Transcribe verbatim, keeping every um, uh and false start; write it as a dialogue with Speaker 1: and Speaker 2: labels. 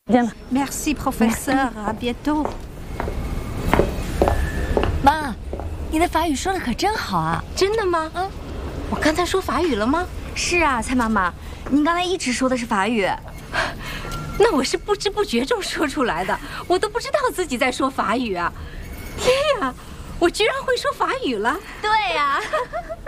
Speaker 1: 见了。
Speaker 2: Merci, professeur. À bientôt.
Speaker 3: 妈，你的法语说的可真好啊！
Speaker 4: 真的吗？嗯，我刚才说法语了吗？
Speaker 3: 是啊，蔡妈妈，您刚才一直说的是法语。
Speaker 4: 那我是不知不觉中说出来的，我都不知道自己在说法语啊！天呀，我居然会说法语了！
Speaker 3: 对呀。